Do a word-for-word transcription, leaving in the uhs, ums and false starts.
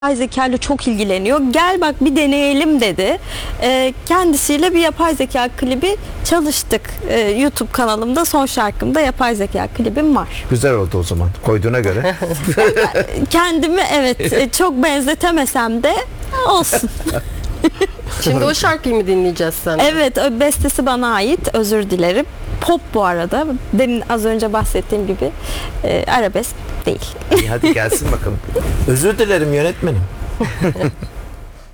Yapay zeka ile çok ilgileniyor. Gel bak bir deneyelim dedi. Ee, kendisiyle bir yapay zeka klibi çalıştık. Ee, YouTube kanalımda son şarkımda yapay zeka klibim var. Güzel oldu o zaman koyduğuna göre. Kendimi evet e, çok benzetemesem de olsun. Şimdi o şarkıyı mı dinleyeceğiz sen? Evet, o bestesi bana ait. Özür dilerim. Pop bu arada. Demin az önce bahsettiğim gibi e, arabesk değil. İyi, hadi gelsin bakalım. Özür dilerim yönetmenim.